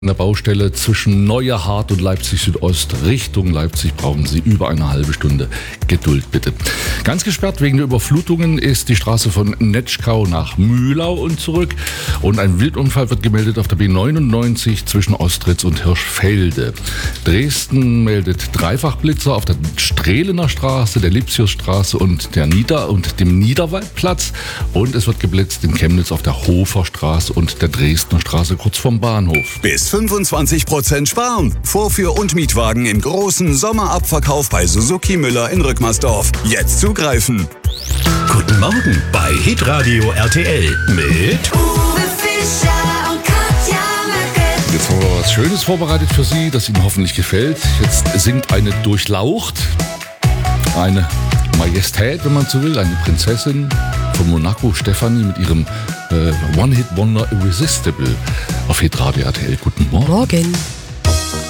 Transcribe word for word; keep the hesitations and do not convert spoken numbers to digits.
An der Baustelle zwischen Neuerhardt und Leipzig Südost Richtung Leipzig brauchen Sie über eine halbe Stunde Geduld, bitte. Ganz gesperrt wegen der Überflutungen ist die Straße von Netschkau nach Mühlau und zurück. Und ein Wildunfall wird gemeldet auf der B neunundneunzig zwischen Ostritz und Hirschfelde. Dresden meldet Dreifachblitzer auf der Strehlener Straße, der Lipsiusstraße und, der Nieder- und dem Niederwaldplatz. Und es wird geblitzt in Chemnitz auf der Hoferstraße und der Dresdner Straße kurz vorm Bahnhof. Bis fünfundzwanzig Prozent sparen. Vorführ- und Mietwagen im großen Sommerabverkauf bei Suzuki Müller in Rückmersdorf. Jetzt zugreifen. Guten Morgen bei Hitradio R T L mit Uwe Fischer und Katja Möcke. Jetzt haben wir was Schönes vorbereitet für Sie, das Ihnen hoffentlich gefällt. Jetzt singt eine Durchlaucht, eine Majestät, wenn man so will, eine Prinzessin von Monaco, Stefanie, mit ihrem äh, One-Hit-Wonder Irresistible auf Hitradio R T L. Guten Morgen. Morgen.